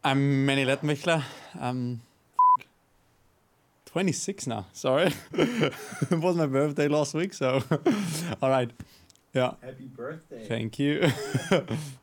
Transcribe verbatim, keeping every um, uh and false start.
I'm Manny Lettenwichler. I'm twenty-six now. Sorry. It was my birthday last week, so all right. Yeah. Happy birthday. Thank you.